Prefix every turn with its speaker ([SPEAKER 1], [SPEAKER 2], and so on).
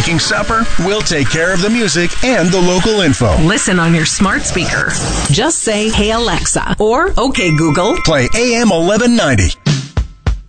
[SPEAKER 1] making supper, we'll take care of the music and the local info.
[SPEAKER 2] Listen on your smart speaker. Just say, "Hey Alexa," or "Okay Google."
[SPEAKER 1] Play AM 1190.